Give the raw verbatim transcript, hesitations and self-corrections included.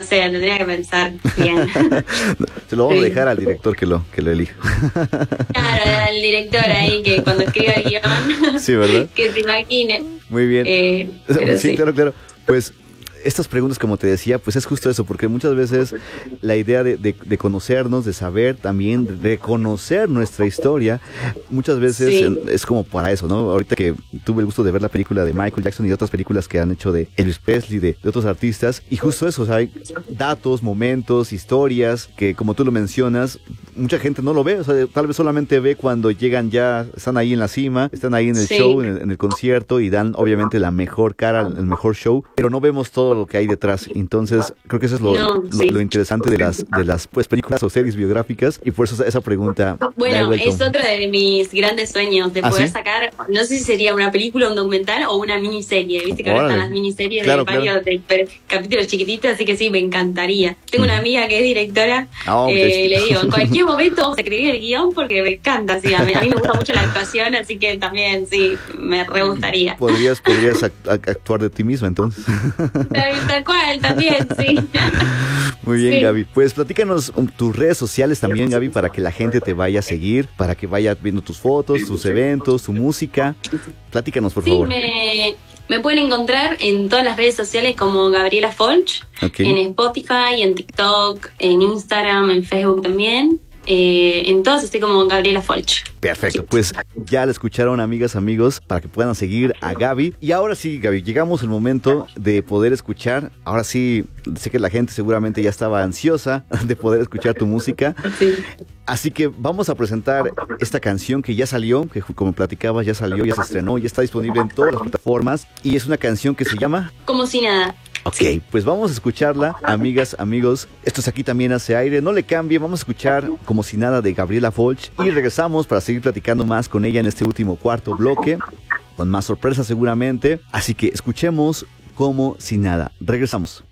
sé, tendría que pensar bien. Se lo vamos Sí. a dejar al director que lo, que lo elija. Claro, el director ahí que cuando escriba el guión, Sí, ¿verdad? que se imagine. Muy bien. Eh, pero Sí, sí. claro, claro. Pues estas preguntas, como te decía, pues es justo eso, porque muchas veces la idea de, de, de conocernos, de saber también, de reconocer nuestra historia, muchas veces Sí. en- es como para eso, ¿no? Ahorita que tuve el gusto de ver la película de Michael Jackson y de otras películas que han hecho de Elvis Presley, de, de otros artistas, y justo eso, o sea, hay datos, momentos, historias, que como tú lo mencionas, mucha gente no lo ve, o sea, tal vez solamente ve cuando llegan ya, están ahí en la cima, están ahí en el Sí. show, en el, en el concierto y dan obviamente la mejor cara, el mejor show, pero no vemos todo lo que hay detrás. Entonces, creo que eso es lo, No, lo, sí. lo interesante de las de las pues películas o series biográficas y por eso esa, esa pregunta la he Bueno, vuelto- es otro de mis grandes sueños, de ¿Ah, poder sí? sacar, no sé si sería una película, un documental o una miniserie. Viste que ahora Órale. están las miniseries Claro, de varios de- de capítulos chiquititos, así que sí, me encantaría. Tengo una amiga que es directora, Ah, ok. eh, le digo, en cualquier momento vamos a escribir el guión porque me encanta, sí, a mí, a mí me gusta mucho la actuación, así que también sí, me re gustaría. podrías podrías act- act- actuar de ti misma entonces. Tal, tal cual, también, sí. Muy bien, Sí. Gaby. Pues platícanos um, tus redes sociales también, Gaby, para que la gente te vaya a seguir, para que vaya viendo tus fotos, tus eventos, tu música. Platícanos, por Sí, favor. me, me pueden encontrar en todas las redes sociales como Gabriela Folch, Ok. en Spotify, en TikTok, en Instagram, en Facebook también. Eh, en todas estoy como Gabriela Folch. Perfecto, pues ya la escucharon, amigas, amigos, para que puedan seguir a Gaby. Y ahora sí, Gaby, llegamos al momento de poder escuchar. Ahora sí, sé que la gente seguramente ya estaba ansiosa de poder escuchar tu música. Sí. Así que vamos a presentar esta canción que ya salió, que como platicabas ya salió, ya se estrenó, ya está disponible en todas las plataformas. Y es una canción que se llama... Como si nada. Ok, pues vamos a escucharla, amigas, amigos. Esto es Aquí También Hace Aire. No le cambie, vamos a escuchar Como Si Nada de Gabriela Folch. Y regresamos para seguir platicando más con ella en este último cuarto bloque, con más sorpresas seguramente. Así que escuchemos Como Si Nada. Regresamos.